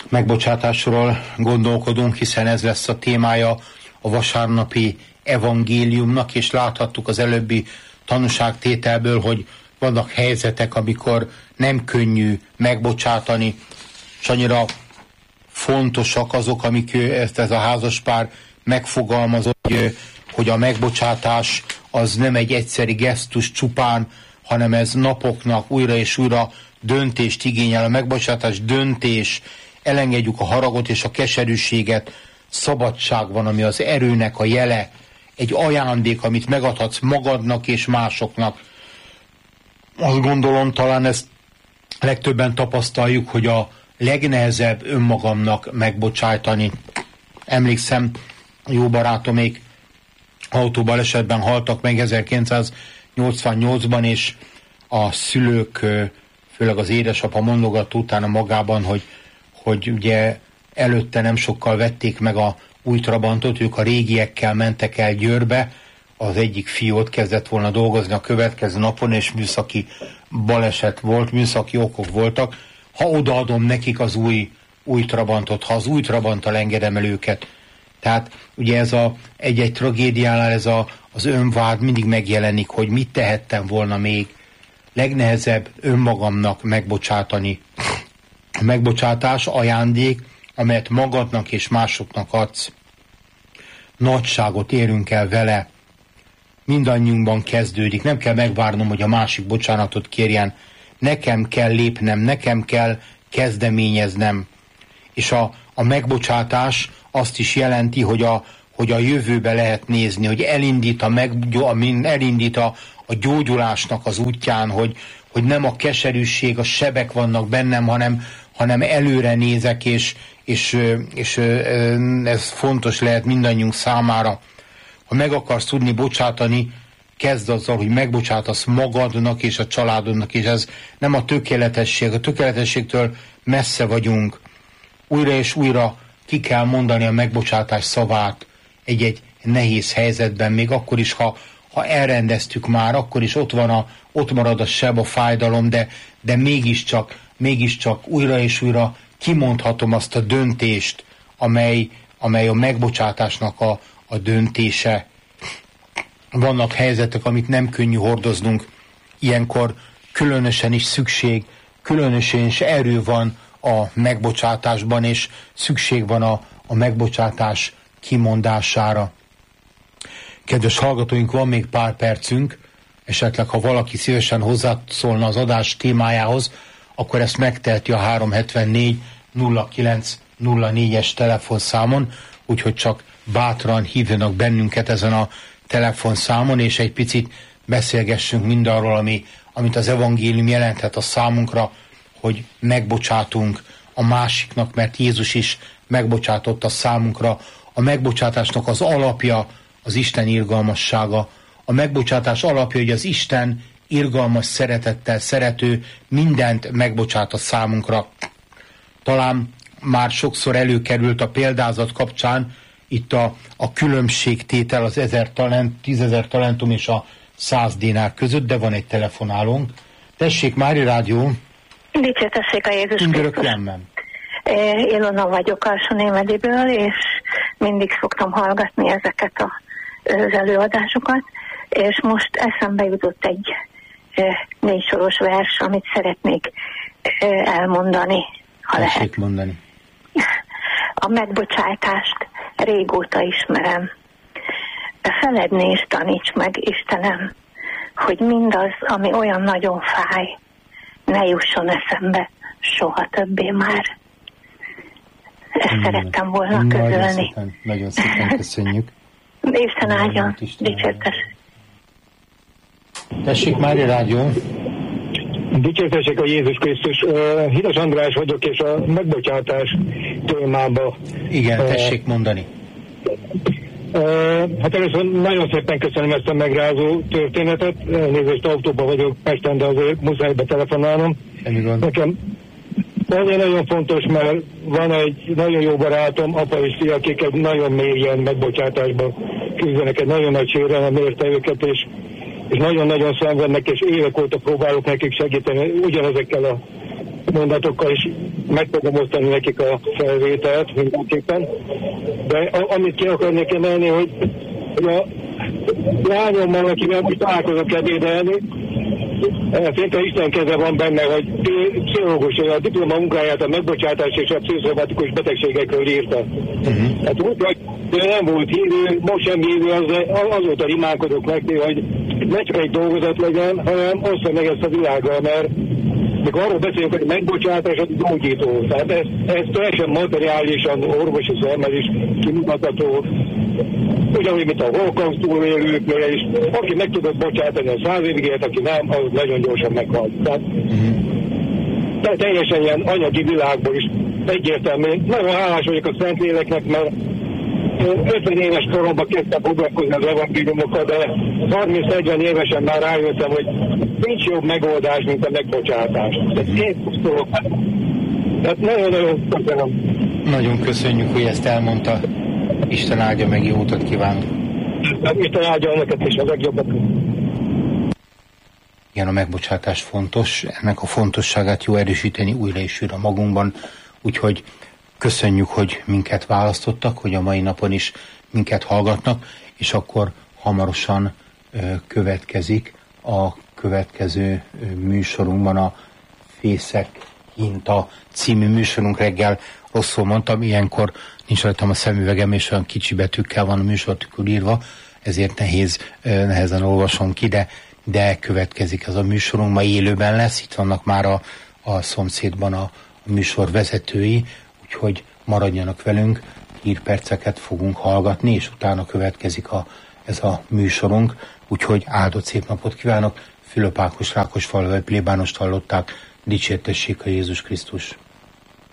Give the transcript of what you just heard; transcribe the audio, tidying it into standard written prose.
megbocsátásról gondolkodunk, hiszen ez lesz a témája a vasárnapi evangéliumnak, és láthattuk az előbbi tanúságtételből, hogy vannak helyzetek, amikor nem könnyű megbocsátani, és annyira fontosak azok, amik ez a házaspár megfogalmazott, hogy a megbocsátás az nem egy egyszeri gesztus csupán, hanem ez napoknak újra és újra döntést igényel. A megbocsátás döntés, elengedjük a haragot és a keserűséget, szabadság van, ami az erőnek a jele, egy ajándék, amit megadhatsz magadnak és másoknak. Azt gondolom, talán ezt legtöbben tapasztaljuk, hogy a legnehezebb önmagamnak megbocsájtani. Emlékszem, jó barátomék autóbalesetben haltak meg 1988-ban, és a szülők, főleg az édesapa mondogatta utána magában, hogy ugye előtte nem sokkal vették meg a új Trabantot, ők a régiekkel mentek el Győrbe, az egyik fiú ott kezdett volna dolgozni a következő napon, és műszaki baleset volt, műszaki okok voltak. Ha odaadom nekik az új Trabantot, ha az új Trabanttal engedem el őket. Tehát ugye ez egy-egy tragédiánál ez az önvád mindig megjelenik, hogy mit tehettem volna még. Legnehezebb önmagamnak megbocsátani. A megbocsátás ajándék, amelyet magadnak és másoknak adsz. Nagyságot érünk el vele. Mindannyiunkban kezdődik. Nem kell megvárnom, hogy a másik bocsánatot kérjen. Nekem kell lépnem, nekem kell kezdeményeznem. És a megbocsátás azt is jelenti, hogy a jövőbe lehet nézni, hogy elindít a gyógyulásnak az útján, hogy nem a keserűség, a sebek vannak bennem, hanem előre nézek, és ez fontos lehet mindannyiunk számára. Ha meg akarsz tudni bocsátani, kezd azzal, hogy megbocsátasz magadnak és a családodnak, és ez nem a tökéletesség. A tökéletességtől messze vagyunk. Újra és újra ki kell mondani a megbocsátás szavát egy-egy nehéz helyzetben, még akkor is, ha elrendeztük már, akkor is ott marad a seb, a fájdalom, de mégiscsak újra és újra kimondhatom azt a döntést, amely a megbocsátásnak a döntése. Vannak helyzetek, amit nem könnyű hordoznunk. Ilyenkor különösen is erő van a megbocsátásban, és szükség van a megbocsátás kimondására. Kedves hallgatóink, van még pár percünk, esetleg ha valaki szívesen hozzászólna az adás témájához, akkor ezt megteheti a 374 0904-es telefonszámon, úgyhogy csak bátran hívjanak bennünket ezen a telefonszámon, és egy picit beszélgessünk mindarról, amit az evangélium jelenthet a számunkra, hogy megbocsátunk a másiknak, mert Jézus is megbocsátott a számunkra. A megbocsátásnak az alapja az Isten irgalmassága. A megbocsátás alapja, hogy az Isten irgalmas szeretettel szerető mindent megbocsát a számunkra. Talán már sokszor előkerült a példázat kapcsán itt a különbségtétel az 10.000 talentum és a 100 dinár között, de van egy telefonálónk. Tessék, Mári Rádió! Dicsértessék a Jézus Krisztus! Ilona vagyok Alsó-Némediből, és mindig szoktam hallgatni ezeket az előadásokat, és most eszembe jutott egy 4 soros vers, amit szeretnék elmondani, ha tessék lehet. Mondani. A megbocsátást régóta ismerem. Feledni is taníts meg, Istenem, hogy mindaz, ami olyan nagyon fáj, ne jusson eszembe soha többé már. Ezt szerettem volna közölni. Nagyon szépen köszönjük. Isten áldjon, dicsértes. Tessék, Mária Rádió. Dicsértessék a Jézus Krisztus. Hidas András vagyok, és a megbocsátás témába. Igen, tessék mondani. Hát először nagyon szépen köszönöm ezt a megrázó történetet. Nézést, autóban vagyok Pesten, de azért muszáj betelefonálnom. Nekem nagyon fontos, mert van egy nagyon jó barátom, apa és fia, akik egy nagyon mélyen megbocsátásban küzdenek, egy nagyon nagy sérelem érte őket, és nagyon-nagyon szenvednek, és évek óta próbálok nekik segíteni ugyanezekkel a mondatokkal is meg tudom osztani nekik a felvételt mindenképpen. De amit ki akarnék emelni, hogy a lányommal, akivel most találkozok ebédelni, szinte Isten keze van benne, hogy pszichológus, a diplomamunkáját a megbocsátás és a pszichoszomatikus betegségekről írta. Hát úgy, hogy ő nem volt hívő, most sem hívő, azóta imádkozok neki, hogy ne csak egy dolgozat legyen, hanem ossza meg ezt a világgal, mert mikor arról beszélünk, hogy megbocsátás, az gyógyító. Tehát ez teljesen materiálisan, orvosi szemmel is kimutatható. Ugyanúgy, mint a holokauszt túlélőkről is. Aki meg tudott bocsátani a 100 évig élt, aki nem, az nagyon gyorsan meghalt. Tehát teljesen ilyen anyagi világból is egyértelműen. Nagyon hálás vagyok a Szentléleknek, mert 50 éves koromban kezdtem foglalkozni az evangéliumokkal, de 30-40 évesen már rájöttem, hogy nincs jobb megoldás, mint a megbocsátás. Tehát nagyon-nagyon köszönöm. Nagyon köszönjük, hogy ezt elmondta. Isten áldja meg, jó utat kívánok. Isten áldja neked is a legjobbat. Igen, a megbocsátás fontos. Ennek a fontosságát jó erősíteni újra és újra magunkban. Úgyhogy köszönjük, hogy minket választottak, hogy a mai napon is minket hallgatnak, és akkor hamarosan következik a következő műsorunkban a Fészek Hinta című műsorunk. Reggel rosszul mondtam, ilyenkor nincs rajtam a szemüvegem, és olyan kicsi betűkkel van a műsortükön írva, ezért nehezen olvasom ki, de következik ez a műsorunk, ma élőben lesz, itt vannak már a szomszédban a műsor vezetői, úgyhogy maradjanak velünk, hírperceket fogunk hallgatni, és utána következik ez a műsorunk, úgyhogy áldott szép napot kívánok. Fülöp Ákos Rákosfalvai plébánost hallották, dicsértessék a Jézus Krisztus.